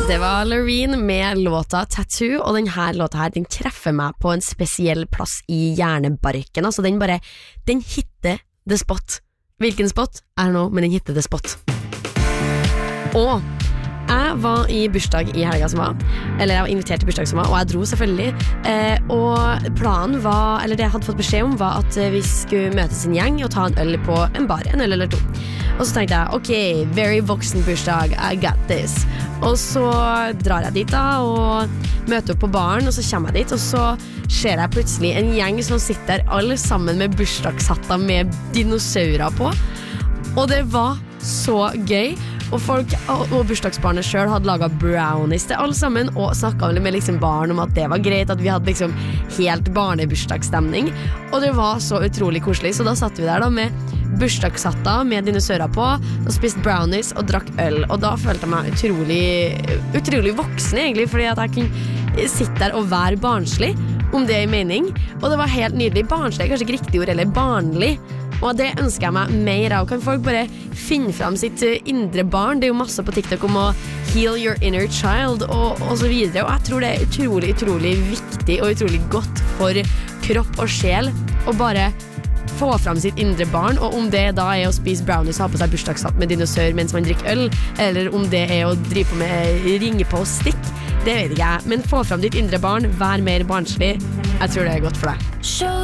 Det var Loreen med låta Tattoo, og denne låta her, den treffer meg på en spesiell plass i hjernebarken. Altså den hitter the spot. Hvilken spot? I don't know, men den hitter the spot. Og jeg var i bursdag i helga som var, eller jeg var invitert til bursdag som var, og jeg dro selvfølgelig, og planen var, eller det jeg hadde fått beskjed om var at vi skulle møtes en gjeng og ta en øl på en bar, en øl eller to. Og så tenkte jeg, ok, very voksen bursdag, I got this. Og så drar jeg dit da, og møter opp på baren, og så kommer jeg dit, og så ser jeg plutselig en gjeng som sitter der alle sammen med bursdagshatter med dinosaurer på, og det var så gøy. Og folk og bursdagsbarnet selv hadde laget brownies til alle sammen, og snakket med liksom barn om at det var greit, at vi hadde liksom helt barnebursdagsstemning, og det var så utrolig koselig. Så da satt vi der da med bursdagshatter med dinosaurer på, og spiste brownies og drakk øl, og da følte jeg meg utrolig voksen egentlig, fordi at jeg kunne sitte der og være barnslig, om det er i mening, og det var helt nydelig. Barnslig er kanskje ikke riktig ord, eller barnlig, og det ønsker jeg meg mer av. Kan folk bare finne frem sitt indre barn? Det er jo masse på TikTok om å heal your inner child og så videre, og jeg tror det er utrolig viktig og utrolig godt for kropp og sjel å bare få frem sitt indre barn, og om det da er å spise brownies og ha på seg bursdagshatt med dinosaur mens man drikker øl, eller om det er å drive på med ringe på og stikk, det vet ikke jeg, men få frem ditt indre barn, vær mer barnslig. Jeg tror det er godt for deg.